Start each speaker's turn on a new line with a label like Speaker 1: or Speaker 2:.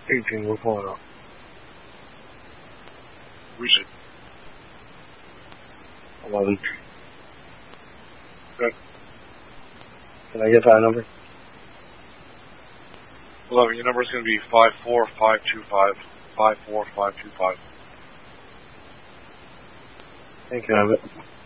Speaker 1: 18, we're pulling up.
Speaker 2: We should.
Speaker 1: 11.
Speaker 2: Good.
Speaker 1: Can I get that number?
Speaker 2: 11, your number is going to be 54525. 54525.
Speaker 1: Thank you, have it.